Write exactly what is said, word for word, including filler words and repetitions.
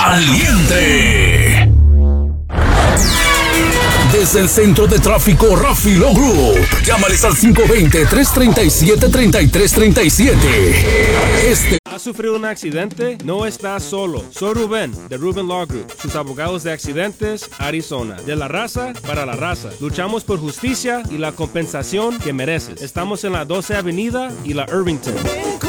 caliente. Desde el centro de tráfico Rafi Law Group. Llámales al cinco dos cero, tres tres siete, tres tres tres siete. Este. ¿Has sufrido un accidente? No estás solo. Soy Rubén, de Rubén Law Group, sus abogados de accidentes, Arizona. De la raza para la raza. Luchamos por justicia y la compensación que mereces. Estamos en la doce Avenida y la Irvington.